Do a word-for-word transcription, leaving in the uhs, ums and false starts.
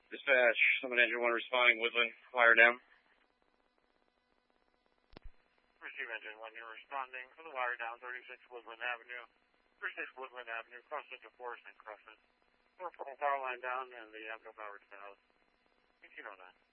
Dispatch, Summit Engine one responding, Woodland, wire down. Receive Engine one, you're responding for the wire down, thirty-six Woodland Avenue. thirty-six Woodland Avenue, cross into Forest and Crescent. We're pulling power line down and the Amco power to the house. eighteen oh nine.